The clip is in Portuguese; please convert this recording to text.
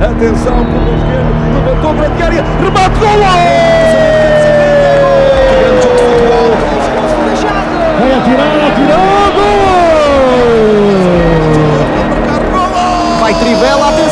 Atenção, pelo esquerdo, levantou grande área, remate, golo! Vai atirar, atirou, golo! Vai Trivela,